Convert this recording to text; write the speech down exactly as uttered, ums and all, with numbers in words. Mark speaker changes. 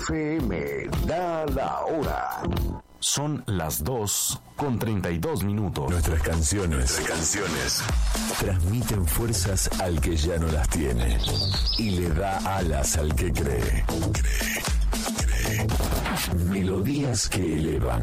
Speaker 1: F M da la hora.
Speaker 2: Son las dos con treinta y dos minutos.
Speaker 3: Nuestras canciones, Nuestras canciones transmiten fuerzas al que ya no las tiene y le da alas al que cree. Cree, cree. Melodías que elevan.